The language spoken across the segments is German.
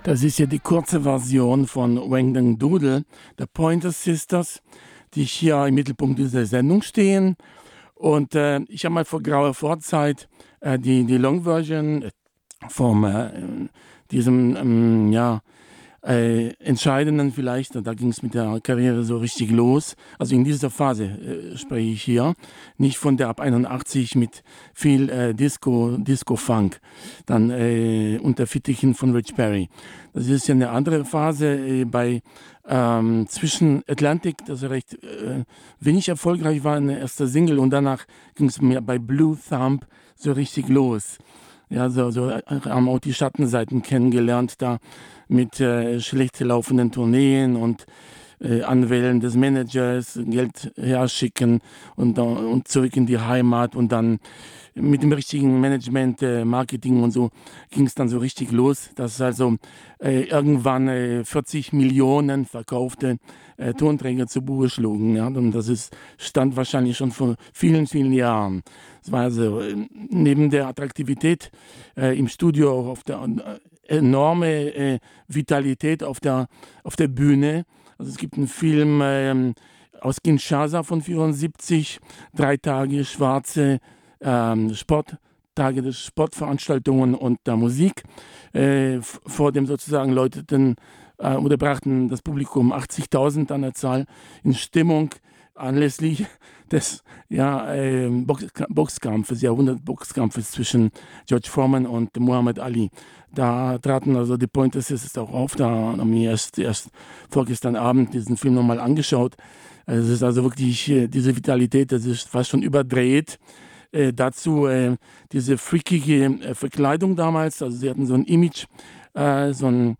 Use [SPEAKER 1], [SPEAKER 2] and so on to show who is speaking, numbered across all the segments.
[SPEAKER 1] Das ist ja die kurze Version von Wang Deng Doodle, der Pointer Sisters, die hier im Mittelpunkt dieser Sendung stehen. Und ich habe mal vor grauer Vorzeit die Long Version von diesem entscheidenden vielleicht, da ging es mit der Karriere so richtig los. Also in dieser Phase spreche ich hier, nicht von der ab 81 mit viel Disco-Funk, dann unter Fittichen von Rich Perry. Das ist ja eine andere Phase bei zwischen Atlantic, das recht wenig erfolgreich war, eine erste Single, und danach ging es mir bei Blue Thumb so richtig los. Ja, so haben auch die Schattenseiten kennengelernt, da mit schlecht laufenden Tourneen und Anwählen des Managers, Geld herschicken und zurück in die Heimat, und dann mit dem richtigen Management, Marketing und so ging es dann so richtig los, dass also irgendwann 40 Millionen verkaufte Tonträger zu Buche schlugen. Ja? Und das stand wahrscheinlich schon vor vielen, vielen Jahren. Es war also neben der Attraktivität im Studio auch auf der enorme Vitalität auf der Bühne. Also es gibt einen Film aus Kinshasa von 74, 3 Tage schwarze Tage des Sportveranstaltungen und der Musik. Vor dem sozusagen läuteten oder brachten das Publikum 80.000 an der Zahl in Stimmung anlässlich des Boxkampfes, Jahrhundertboxkampfes zwischen George Foreman und Muhammad Ali. Da traten also die Pointer Sisters auch auf. Da haben wir erst vorgestern Abend diesen Film nochmal angeschaut. Es ist also wirklich diese Vitalität, das ist fast schon überdreht. Dazu diese freakige Verkleidung damals. Also sie hatten so ein Image, so ein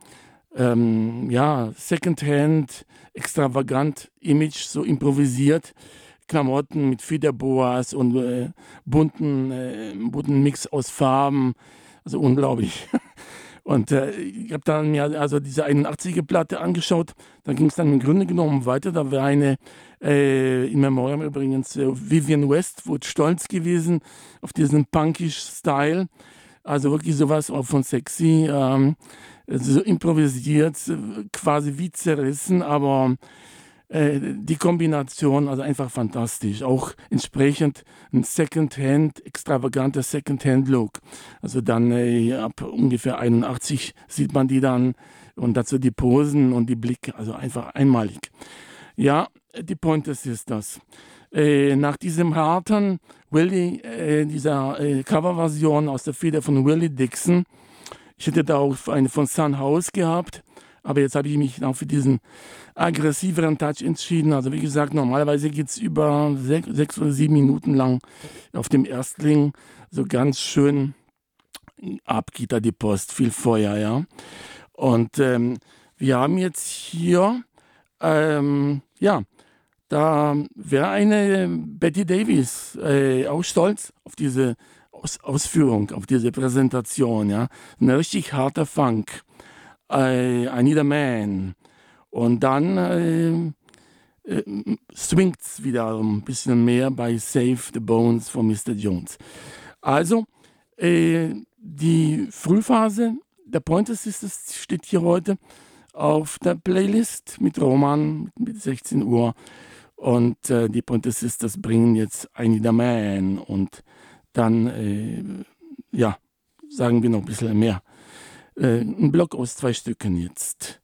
[SPEAKER 1] Secondhand, extravagant Image, so improvisiert. Klamotten mit Federboas und bunten Mix aus Farben. Also unglaublich. Und ich habe dann mir also diese 81er-Platte angeschaut. Da ging es dann im Grunde genommen weiter. Da war eine, in Memoriam übrigens, Vivienne Westwood stolz gewesen auf diesen punkish-Style. Also wirklich sowas auch von sexy, so improvisiert, quasi wie zerrissen, aber die Kombination, also einfach fantastisch. Auch entsprechend ein extravaganter Second-Hand-Look. Also dann ab ungefähr 81 sieht man die dann, und dazu die Posen und die Blicke, also einfach einmalig. Ja, die Pointer Sisters. Nach diesem harten dieser Coverversion aus der Feder von Willie Dixon, ich hätte da auch eine von Son House gehabt, aber jetzt habe ich mich auch für diesen aggressiveren Touch entschieden. Also wie gesagt, normalerweise geht es über 6 oder 7 Minuten lang auf dem Erstling. So ganz schön ab geht da die Post, viel Feuer, ja. Und wir haben jetzt hier, da wäre eine Betty Davis auch stolz auf diese Ausführung, auf diese Präsentation, ja. Ein richtig harter Funk. I Need a Man. Und dann swingt es wieder ein bisschen mehr bei Save the Bones von Mr. Jones. Also, die Frühphase der Pointer Sisters steht hier heute auf der Playlist mit Roman mit 16 Uhr. Und die Pointer Sisters bringen jetzt I Need a Man. Und dann, sagen wir noch ein bisschen mehr. Ein Block aus 2 Stücken jetzt.